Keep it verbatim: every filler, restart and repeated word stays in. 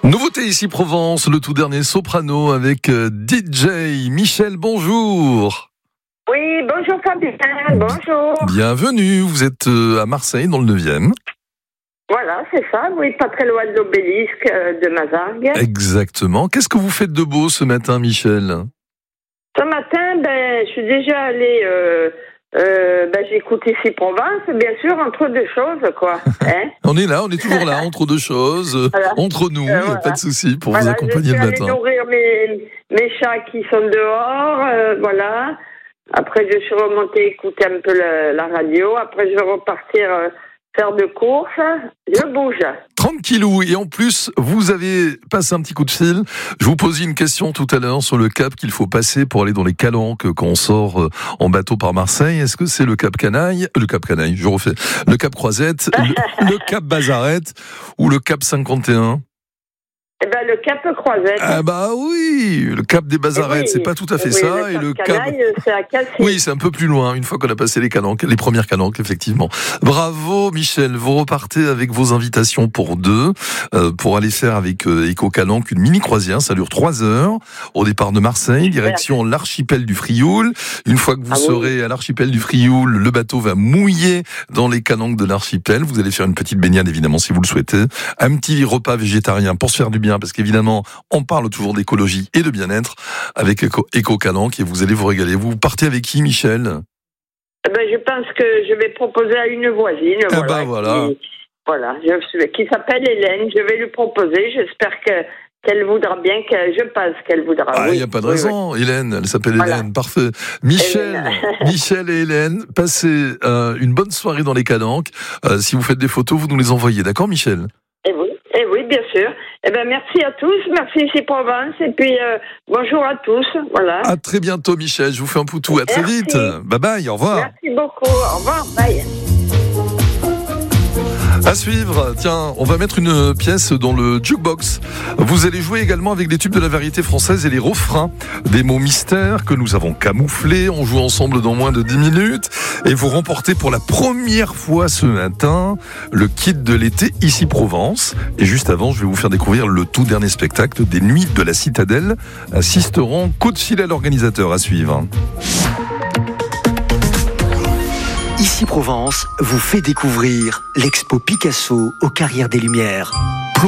Nouveauté ici Provence, le tout dernier soprano avec D J Michel, bonjour. Oui, bonjour Fabien, bonjour. Bienvenue, vous êtes à Marseille dans le neuvième. Voilà, c'est ça, oui, pas très loin de l'obélisque de Mazargues. Exactement. Qu'est-ce que vous faites de beau ce matin, Michel ? Ce matin, ben, je suis déjà allée... Euh, Euh, ben, j'écoute ici Provence, bien sûr, entre deux choses, quoi. Hein. On est là, on est toujours là, entre deux choses, voilà. entre nous, il euh, n'y a voilà. pas de souci pour voilà, vous accompagner le matin. Je suis allée nourrir mes, mes chats qui sont dehors, euh, voilà. Après, je suis remontée écouter un peu la, la radio. Après, je vais repartir euh, faire de courses. Je bouge. Tranquillou. Et en plus, vous avez passé un petit coup de fil. Je vous posais une question tout à l'heure sur le cap qu'il faut passer pour aller dans les Calanques quand on sort en bateau par Marseille. Est-ce que c'est le cap Canaille, le cap Canaille, je refais, le cap Croisette, le, le cap Bazarette ou le cap cinquante et un? Eh ben, le cap Croisette. Ah bah oui, le cap des Bazarettes, oui, c'est pas tout à fait oui, ça. Le et le cap Canaille, c'est à Cassis. Oui, c'est un peu plus loin, une fois qu'on a passé les calanques, les premières calanques, effectivement. Bravo Michel, vous repartez avec vos invitations pour deux, euh, pour aller faire avec euh, Eco Calanque une mini-croisière, ça dure trois heures, au départ de Marseille, direction l'archipel du Frioul. Une fois que vous ah, serez oui. à l'archipel du Frioul, le bateau va mouiller dans les calanques de l'archipel. Vous allez faire une petite baignade, évidemment, si vous le souhaitez. Un petit repas végétarien pour se faire du bien, parce qu'évidemment, on parle toujours d'écologie et de bien-être avec Eco, Eco Calanque et vous allez vous régaler. Vous partez avec qui, Michel ? Eh ben, je pense que je vais proposer à une voisine. Eh voilà, ben voilà. Qui, voilà, je, qui s'appelle Hélène. Je vais lui proposer. J'espère que qu'elle voudra bien, que je pense qu'elle voudra. Ah, il oui, n'y a pas de oui, raison. Oui. Hélène, elle s'appelle voilà. Hélène. Parfait. Michel, Hélène. Michel et Hélène, passez euh, une bonne soirée dans les Calanques. Euh, si vous faites des photos, vous nous les envoyez. D'accord, Michel ? Eh oui, eh oui, bien sûr. Eh ben, merci à tous, merci ici Provence, et puis euh, bonjour à tous, voilà. À très bientôt, Michel. Je vous fais un poutou. À très merci. vite. Bye bye. Au revoir. Merci beaucoup. Au revoir. Bye. À suivre, tiens, on va mettre une pièce dans le jukebox. Vous allez jouer également avec des tubes de la variété française et les refrains, des mots mystères que nous avons camouflés. On joue ensemble dans moins de dix minutes et vous remportez pour la première fois ce matin le kit de l'été ici Provence. Et juste avant, je vais vous faire découvrir le tout dernier spectacle des Nuits de la Citadelle. Assisteront coup de fil à l'organisateur. À suivre. Ici Provence vous fait découvrir l'expo Picasso aux Carrières des Lumières.